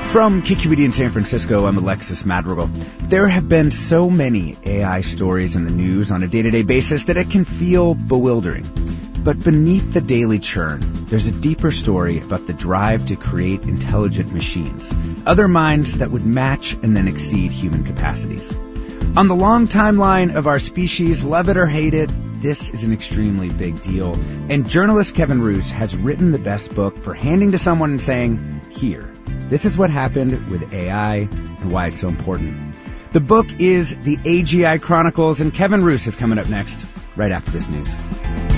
From KQED in San Francisco, I'm Alexis Madrigal. There have been so many AI stories in the news on a day-to-day basis that it can feel bewildering. But beneath the daily churn, there's a deeper story about the drive to create intelligent machines, other minds that would match and then exceed human capacities. On the long timeline of our species, love it or hate it, this is an extremely big deal. And journalist Kevin Roose has written the best book for handing to someone and saying, here, this is what happened with AI and why it's so important. The book is The AGI Chronicles, and Kevin Roose is coming up next, right after this news.